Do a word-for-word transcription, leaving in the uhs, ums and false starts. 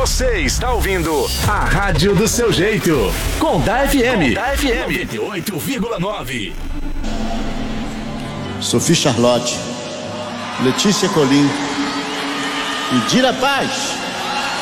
Você está ouvindo a Rádio do Seu Jeito. Conda F M. Conda F M. noventa e oito vírgula nove. Sophie Charlotte, Letícia Colim e Dira Paz.